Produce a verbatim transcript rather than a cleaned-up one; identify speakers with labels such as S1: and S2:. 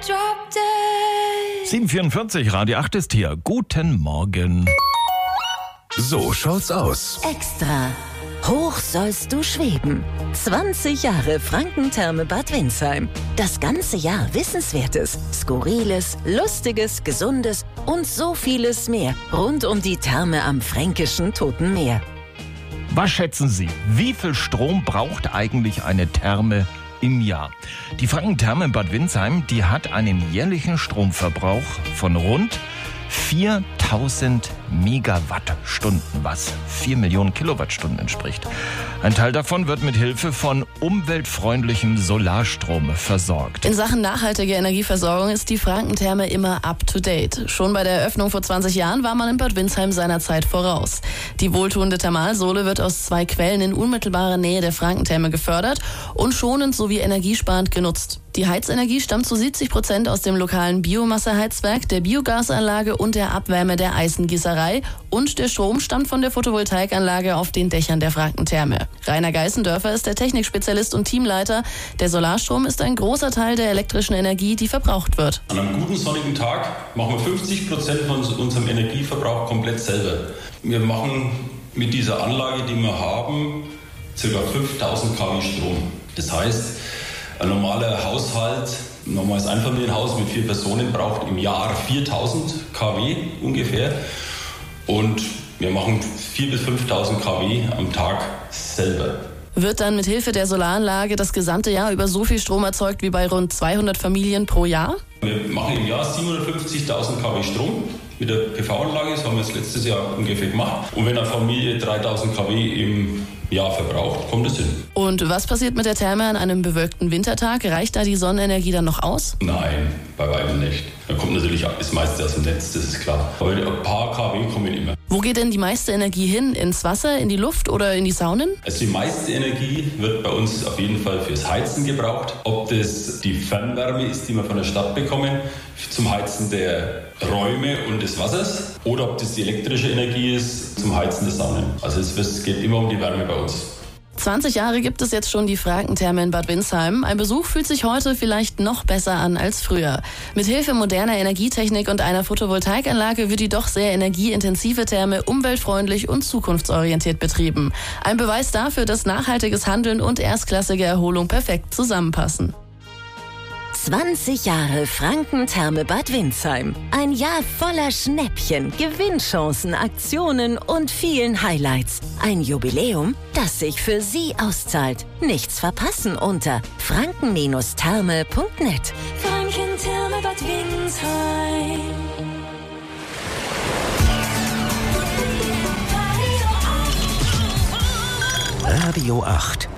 S1: sieben Uhr vierundvierzig, Radio acht ist hier. Guten Morgen.
S2: So schaut's aus.
S3: Extra. Hoch sollst du schweben. zwanzig Jahre Frankentherme Bad Windsheim. Das ganze Jahr Wissenswertes, Skurriles, Lustiges, Gesundes und so vieles mehr rund um die Therme am fränkischen Toten Meer.
S1: Was schätzen Sie, wie viel Strom braucht eigentlich eine Therme im Jahr? Die Frankentherme Bad Windsheim, die hat einen jährlichen Stromverbrauch von rund viertausend Megawattstunden, was vier Millionen Kilowattstunden entspricht. Ein Teil davon wird mit Hilfe von umweltfreundlichem Solarstrom versorgt.
S4: In Sachen nachhaltige Energieversorgung ist die Frankentherme immer up to date. Schon bei der Eröffnung vor zwanzig Jahren war man in Bad Windsheim seiner Zeit voraus. Die wohltuende Thermalsohle wird aus zwei Quellen in unmittelbarer Nähe der Frankentherme gefördert und schonend sowie energiesparend genutzt. Die Heizenergie stammt zu siebzig Prozent aus dem lokalen Biomasseheizwerk, der Biogasanlage und der Abwärme der Eisengießerei, und der Strom stammt von der Photovoltaikanlage auf den Dächern der Frankentherme. Rainer Geißendörfer ist der Technikspezialist und Teamleiter. Der Solarstrom ist ein großer Teil der elektrischen Energie, die verbraucht wird.
S5: An einem guten sonnigen Tag machen wir fünfzig Prozent von unserem Energieverbrauch komplett selber. Wir machen mit dieser Anlage, die wir haben, ca. fünftausend Kilowatt Strom. Das heißt, ein normaler Haushalt, ein normales Einfamilienhaus mit vier Personen braucht im Jahr viertausend Kilowatt ungefähr. Und wir machen viertausend bis fünftausend Kilowatt am Tag selber.
S4: Wird dann mit Hilfe der Solaranlage das gesamte Jahr über so viel Strom erzeugt wie bei rund zweihundert Familien pro Jahr?
S5: Wir machen im Jahr siebenhundertfünfzigtausend Kilowatt Strom mit der P V-Anlage. Das haben wir jetzt letztes Jahr ungefähr gemacht. Und wenn eine Familie dreitausend Kilowatt im Jahr verbraucht, kommt es hin.
S4: Und was passiert mit der Therme an einem bewölkten Wintertag? Reicht da die Sonnenenergie dann noch aus?
S5: Nein, bei weitem nicht. Da kommt natürlich das meiste aus dem Netz, das ist klar. Aber ein paar Kilowatt kommen immer.
S4: Wo geht denn die meiste Energie hin? Ins Wasser, in die Luft oder in die Saunen?
S5: Also die meiste Energie wird bei uns auf jeden Fall fürs Heizen gebraucht. Ob das die Fernwärme ist, die wir von der Stadt bekommen, zum Heizen der Räume und des Wassers, oder ob das die elektrische Energie ist zum Heizen der Saunen. Also es geht immer um die Wärme bei uns.
S4: zwanzig Jahre gibt es jetzt schon die Frankentherme in Bad Windsheim. Ein Besuch fühlt sich heute vielleicht noch besser an als früher. Mit Hilfe moderner Energietechnik und einer Photovoltaikanlage wird die doch sehr energieintensive Therme umweltfreundlich und zukunftsorientiert betrieben. Ein Beweis dafür, dass nachhaltiges Handeln und erstklassige Erholung perfekt zusammenpassen.
S3: zwanzig Jahre Frankentherme Bad Windsheim. Ein Jahr voller Schnäppchen, Gewinnchancen, Aktionen und vielen Highlights. Ein Jubiläum, das sich für Sie auszahlt. Nichts verpassen unter franken Therme punkt net.
S6: Frankentherme Bad Windsheim.
S2: Radio acht.